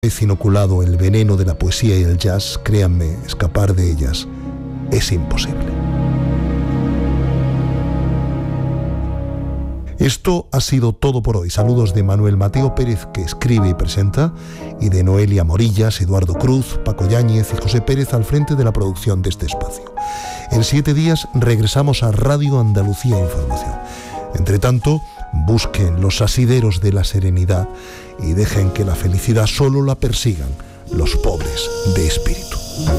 vez inoculado el veneno de la poesía y el jazz, créanme, escapar de ellas es imposible. Esto ha sido todo por hoy. Saludos de Manuel Mateo Pérez, que escribe y presenta, y de Noelia Morillas, Eduardo Cruz, Paco Yáñez y José Pérez al frente de la producción de este espacio. En 7 días regresamos a Radio Andalucía Información. Entre tanto, busquen los asideros de la serenidad y dejen que la felicidad solo la persigan los pobres de espíritu.